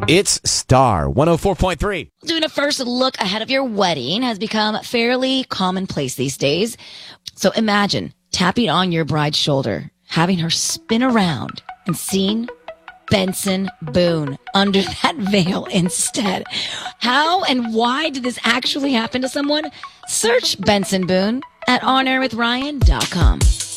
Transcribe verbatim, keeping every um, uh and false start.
It's Star one oh four point three. Doing a first look ahead of your wedding has become fairly commonplace these days. So imagine tapping on your bride's shoulder, having her spin around and seeing Benson Boone under that veil instead. How and why did this actually happen to someone? Search Benson Boone at on air with ryan dot com.